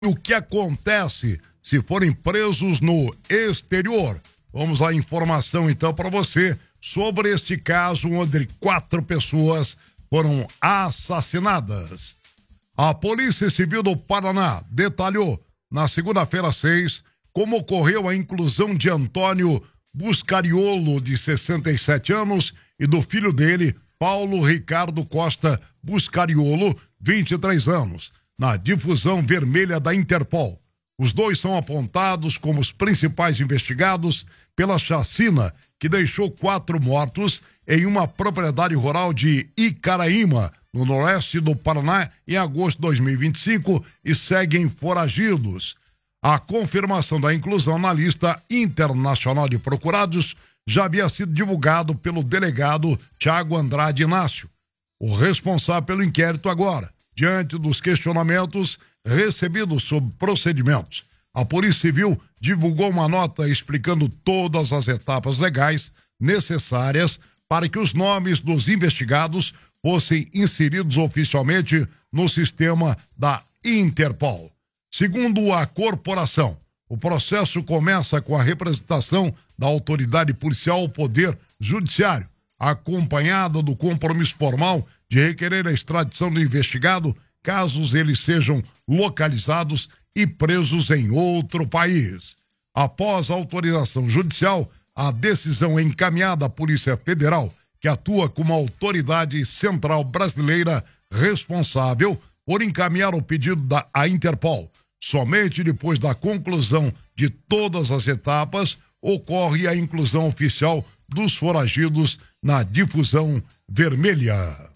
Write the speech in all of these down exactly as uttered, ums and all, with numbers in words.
O que acontece se forem presos no exterior? Vamos à informação então para você sobre este caso onde quatro pessoas foram assassinadas. A Polícia Civil do Paraná detalhou na segunda-feira seis como ocorreu a inclusão de Antônio Buscariolo, de sessenta e sete anos, e do filho dele, Paulo Ricardo Costa Buscariolo, vinte e três anos, na difusão vermelha da Interpol. Os dois são apontados como os principais investigados pela chacina que deixou quatro mortos em uma propriedade rural de Icaraíma, no noroeste do Paraná, em agosto de dois mil e vinte e cinco, e seguem foragidos. A confirmação da inclusão na lista internacional de procurados já havia sido divulgado pelo delegado Tiago Andrade Inácio, o responsável pelo inquérito agora, diante dos questionamentos recebidos sobre procedimentos. A Polícia Civil divulgou uma nota explicando todas as etapas legais necessárias para que os nomes dos investigados fossem inseridos oficialmente no sistema da Interpol. Segundo a corporação, o processo começa com a representação da autoridade policial ao Poder Judiciário, acompanhada do compromisso formal de requerer a extradição do investigado, caso eles sejam localizados e presos em outro país. Após a autorização judicial, a decisão é encaminhada à Polícia Federal, que atua como autoridade central brasileira responsável por encaminhar o pedido da à Interpol. Somente depois da conclusão de todas as etapas, ocorre a inclusão oficial dos foragidos na difusão vermelha.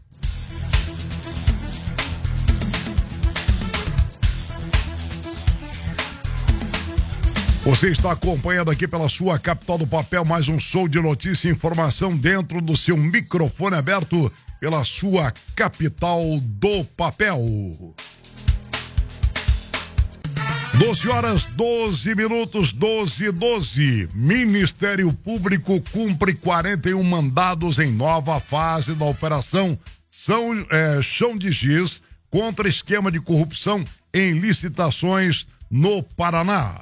Você está acompanhando aqui pela sua capital do papel mais um show de notícia e informação dentro do seu microfone aberto pela sua capital do papel. doze horas, doze minutos, doze e doze. Ministério Público cumpre quarenta e um mandados em nova fase da operação São, é, Chão de Giz contra esquema de corrupção em licitações no Paraná.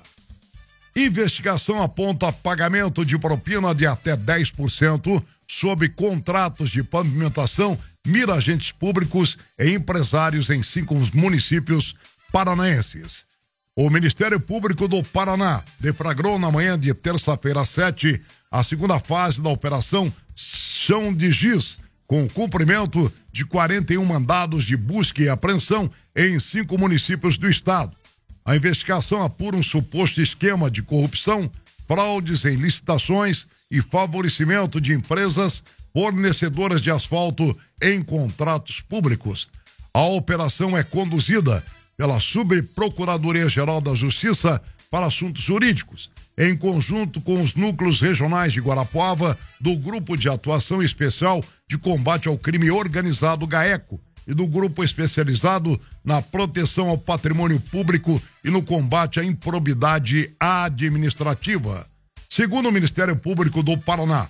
Investigação aponta pagamento de propina de até dez por cento sobre contratos de pavimentação, mira agentes públicos e empresários em cinco municípios paranaenses. O Ministério Público do Paraná deflagrou na manhã de terça-feira sete a segunda fase da operação Chão de Giz, com o cumprimento de quarenta e um mandados de busca e apreensão em cinco municípios do estado. A investigação apura um suposto esquema de corrupção, fraudes em licitações e favorecimento de empresas fornecedoras de asfalto em contratos públicos. A operação é conduzida pela Subprocuradoria-Geral da Justiça para Assuntos Jurídicos, em conjunto com os núcleos regionais de Guarapuava, do Grupo de Atuação Especial de Combate ao Crime Organizado GAECO e do Grupo Especializado na Proteção ao Patrimônio Público e no Combate à Improbidade Administrativa. Segundo o Ministério Público do Paraná,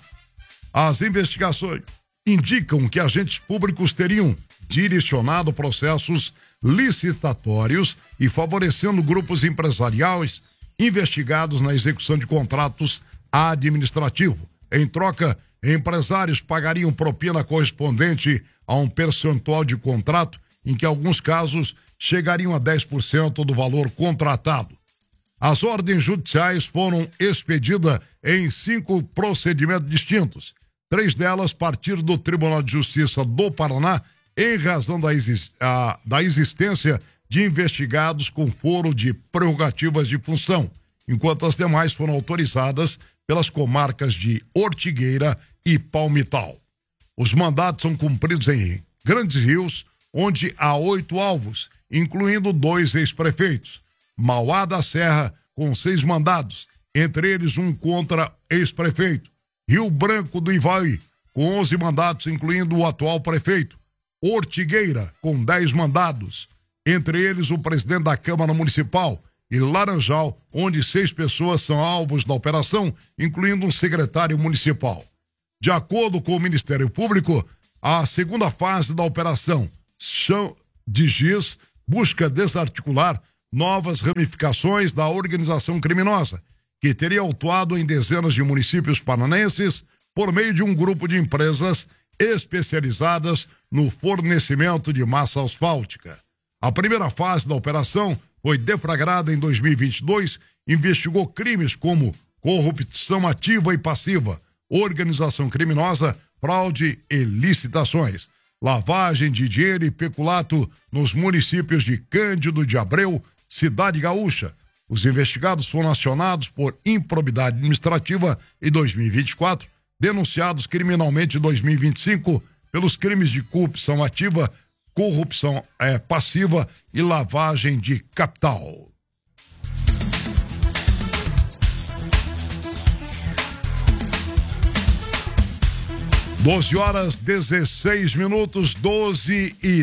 as investigações indicam que agentes públicos teriam direcionado processos licitatórios e favorecendo grupos empresariais investigados na execução de contratos administrativos. Em troca, empresários pagariam propina correspondente a um percentual de contrato, em que alguns casos chegariam a dez por cento do valor contratado. As ordens judiciais foram expedidas em cinco procedimentos distintos, três delas partiram do Tribunal de Justiça do Paraná, em razão da, exist, a, da existência de investigados com foro de prerrogativas de função, enquanto as demais foram autorizadas pelas comarcas de Ortigueira e Palmital. Os mandados são cumpridos em Grandes Rios, onde há oito alvos, incluindo dois ex-prefeitos. Mauá da Serra, com seis mandados, entre eles um contra ex-prefeito. Rio Branco do Ivaí, com onze mandados, incluindo o atual prefeito. Ortigueira, com dez mandados, entre eles o presidente da Câmara Municipal, e Laranjal, onde seis pessoas são alvos da operação, incluindo um secretário municipal. De acordo com o Ministério Público, a segunda fase da operação Chão de Giz busca desarticular novas ramificações da organização criminosa, que teria atuado em dezenas de municípios paranaenses por meio de um grupo de empresas especializadas no fornecimento de massa asfáltica. A primeira fase da operação foi deflagrada em dois mil e vinte e dois, investigou crimes como corrupção ativa e passiva, organização criminosa, fraude e licitações, lavagem de dinheiro e peculato nos municípios de Cândido de Abreu, Cidade Gaúcha. Os investigados foram acionados por improbidade administrativa em dois mil e vinte e quatro, denunciados criminalmente em dois mil e vinte e cinco pelos crimes de corrupção ativa, corrupção é, passiva e lavagem de capital. doze horas, dezesseis minutos, doze e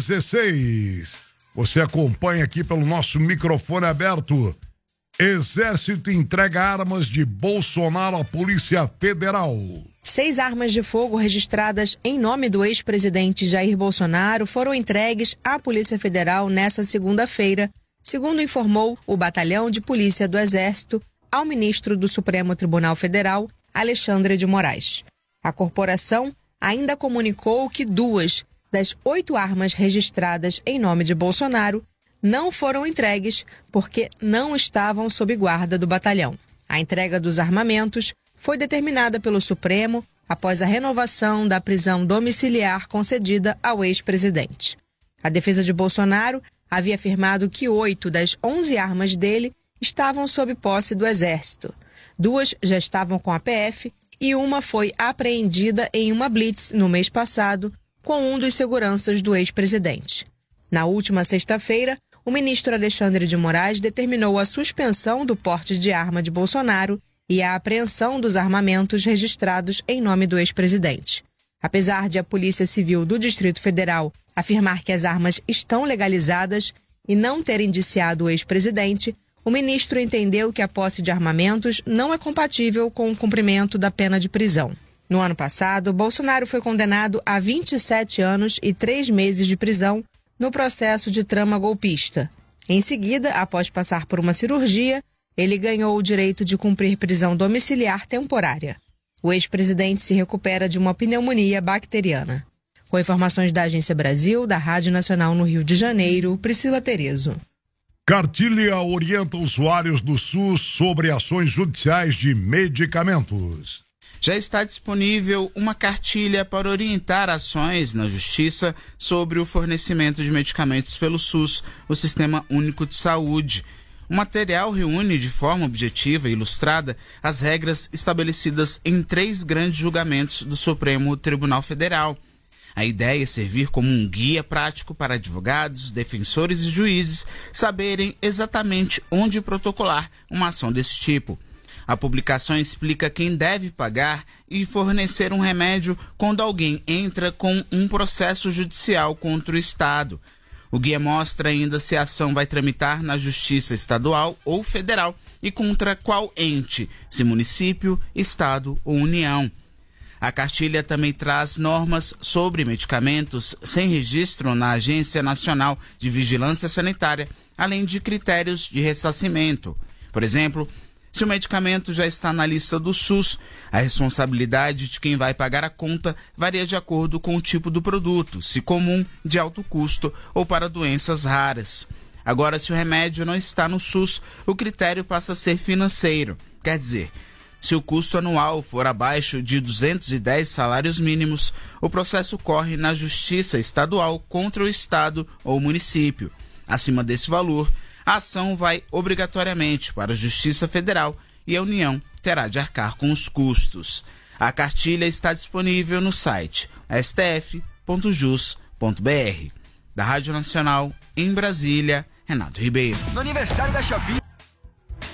dezesseis. Você acompanha aqui pelo nosso microfone aberto. Exército entrega armas de Bolsonaro à Polícia Federal. Seis armas de fogo registradas em nome do ex-presidente Jair Bolsonaro foram entregues à Polícia Federal nesta segunda-feira, segundo informou o Batalhão de Polícia do Exército ao ministro do Supremo Tribunal Federal, Alexandre de Moraes. A corporação ainda comunicou que duas das oito armas registradas em nome de Bolsonaro não foram entregues porque não estavam sob guarda do batalhão. A entrega dos armamentos foi determinada pelo Supremo após a renovação da prisão domiciliar concedida ao ex-presidente. A defesa de Bolsonaro havia afirmado que oito das onze armas dele estavam sob posse do Exército. Duas já estavam com a P F e uma foi apreendida em uma blitz no mês passado com um dos seguranças do ex-presidente. Na última sexta-feira, o ministro Alexandre de Moraes determinou a suspensão do porte de arma de Bolsonaro e a apreensão dos armamentos registrados em nome do ex-presidente. Apesar de a Polícia Civil do Distrito Federal afirmar que as armas estão legalizadas e não ter indiciado o ex-presidente, o ministro entendeu que a posse de armamentos não é compatível com o cumprimento da pena de prisão. No ano passado, Bolsonaro foi condenado a vinte e sete anos e três meses de prisão no processo de trama golpista. Em seguida, após passar por uma cirurgia, ele ganhou o direito de cumprir prisão domiciliar temporária. O ex-presidente se recupera de uma pneumonia bacteriana. Com informações da Agência Brasil, da Rádio Nacional no Rio de Janeiro, Priscila Terezo. Cartilha orienta usuários do SUS sobre ações judiciais de medicamentos. Já está disponível uma cartilha para orientar ações na Justiça sobre o fornecimento de medicamentos pelo SUS, o Sistema Único de Saúde. O material reúne de forma objetiva e ilustrada as regras estabelecidas em três grandes julgamentos do Supremo Tribunal Federal. A ideia é servir como um guia prático para advogados, defensores e juízes saberem exatamente onde protocolar uma ação desse tipo. A publicação explica quem deve pagar e fornecer um remédio quando alguém entra com um processo judicial contra o Estado. O guia mostra ainda se a ação vai tramitar na Justiça Estadual ou Federal e contra qual ente, se município, Estado ou União. A cartilha também traz normas sobre medicamentos sem registro na Agência Nacional de Vigilância Sanitária, além de critérios de ressarcimento. Por exemplo, se o medicamento já está na lista do SUS, a responsabilidade de quem vai pagar a conta varia de acordo com o tipo do produto, se comum, de alto custo ou para doenças raras. Agora, se o remédio não está no SUS, o critério passa a ser financeiro. Quer dizer, se o custo anual for abaixo de duzentos e dez salários mínimos, o processo corre na Justiça Estadual contra o Estado ou município. Acima desse valor, a ação vai obrigatoriamente para a Justiça Federal e a União terá de arcar com os custos. A cartilha está disponível no site s t f ponto jus ponto b r. Da Rádio Nacional, em Brasília, Renato Ribeiro. No aniversário da Shopee,